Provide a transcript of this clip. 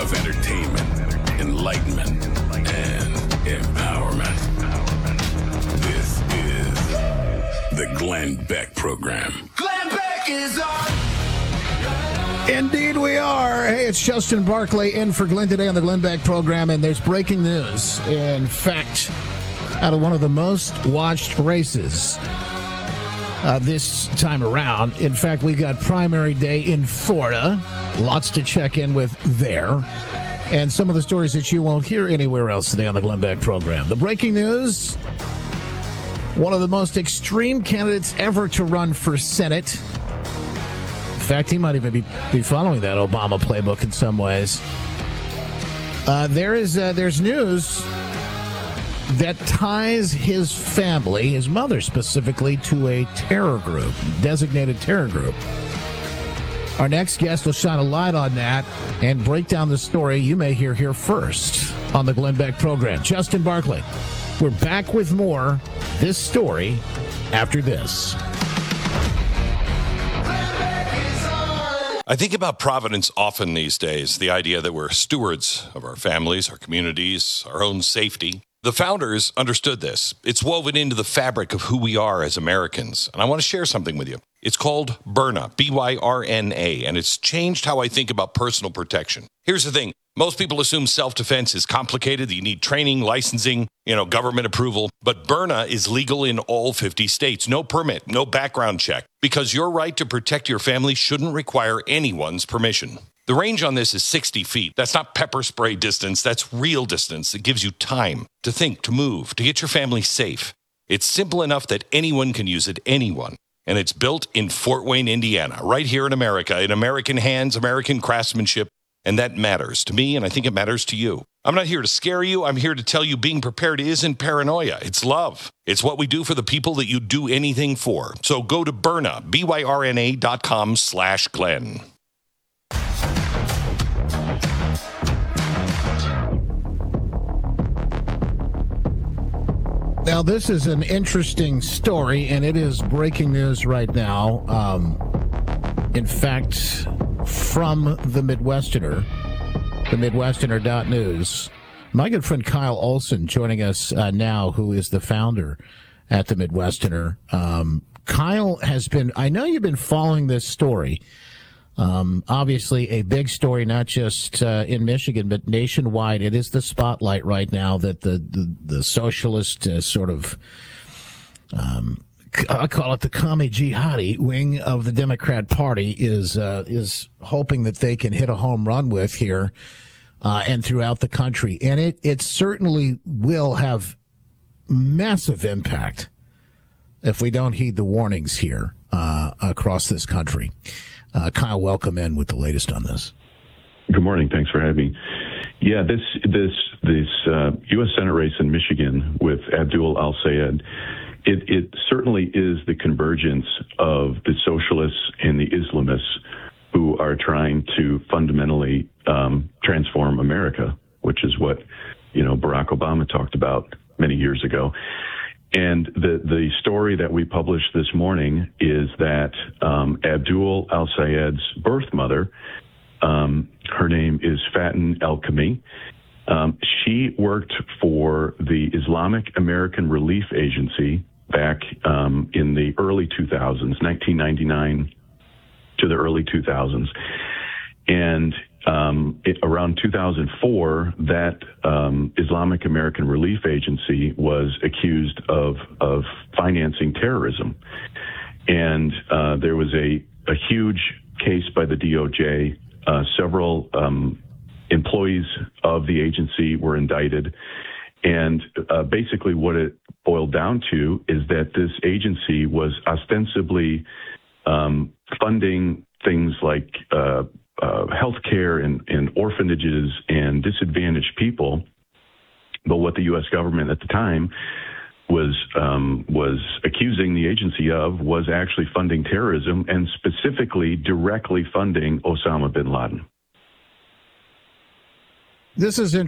with entertainment, enlightenment, and empowerment. This is the Glenn Beck Program. Glenn Beck is on. Indeed we are. Hey, it's Justin Barclay in for Glenn today on the Glenn Beck Program, and there's breaking news. In fact, out of one of the most watched races this time around. In fact, we got primary day in Florida. Lots to check in with there. And some of the stories that you won't hear anywhere else today on the Glenn Beck Program. The breaking news, one of the most extreme candidates ever to run for Senate. In fact, he might even be following that Obama playbook in some ways. There's news that ties his family, his mother specifically, to a terror group, designated terror group. Our next guest will shine a light on that and break down the story you may hear here first on the Glenn Beck Program. Justin Barclay. We're back with more this story after this. I think about Providence often these days, the idea that we're stewards of our families, our communities, our own safety. The founders understood this. It's woven into the fabric of who we are as Americans. And I want to share something with you. It's called Byrna, B-Y-R-N-A, and it's changed how I think about personal protection. Here's the thing. Most people assume self-defense is complicated, that you need training, licensing, government approval. But Byrna is legal in all 50 states. No permit, no background check. Because your right to protect your family shouldn't require anyone's permission. The range on this is 60 feet. That's not pepper spray distance. That's real distance. It gives you time to think, to move, to get your family safe. It's simple enough that anyone can use it, anyone. And it's built in Fort Wayne, Indiana, right here in America, in American hands, American craftsmanship. And that matters to me, and I think it matters to you. I'm not here to scare you. I'm here to tell you being prepared isn't paranoia. It's love. It's what we do for the people that you do anything for. So go to Byrna, BYRNA.com/Glenn. Now, this is an interesting story, and it is breaking news right now. In fact, from the Midwesterner, the Midwesterner.news, my good friend Kyle Olson joining us now, who is the founder at the Midwesterner. Kyle has been, I know you've been following this story. Obviously a big story, not just in Michigan, but nationwide. It is the spotlight right now that the socialist sort of, I call it the commie jihadi wing of the Democrat Party is hoping that they can hit a home run with here and throughout the country. And it certainly will have massive impact if we don't heed the warnings here across this country. Kyle, welcome in with the latest on this. Good morning. Thanks for having me. Yeah, this U.S. Senate race in Michigan with Abdul Al-Sayed, it certainly is the convergence of the socialists and the Islamists who are trying to fundamentally transform America, which is what Barack Obama talked about many years ago. And the story that we published this morning is that Abdul Al-Sayed's birth mother, her name is Fatin El-Khami. She worked for the Islamic American Relief Agency back in the early 2000s, 1999 to the early 2000s. And around 2004, that Islamic American Relief Agency was accused of financing terrorism. And there was a huge case by the DOJ. Several employees of the agency were indicted. And basically what it boiled down to is that this agency was ostensibly funding things like healthcare and orphanages and disadvantaged people. But what the U.S. government at the time was accusing the agency of was actually funding terrorism and specifically directly funding Osama bin Laden. This is